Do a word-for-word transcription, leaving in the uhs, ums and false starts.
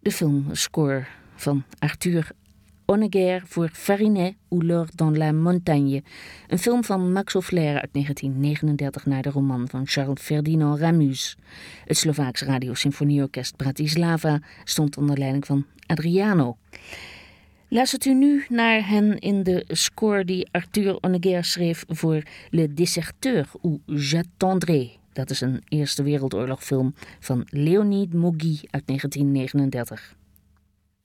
De filmscore van Arthur Honegger voor Farinet ou l'or dans la montagne. Een film van Max O'Flair uit negentien negenendertig naar de roman van Charles Ferdinand Ramus. Het Slovaaks Radiosymfonieorkest Bratislava stond onder leiding van Adriano. Luistert u nu naar hen in de score die Arthur Honegger schreef voor Le Déserteur ou J'attendrai. Dat is een Eerste Wereldoorlogfilm van Leonid Mogi uit negentien negenendertig.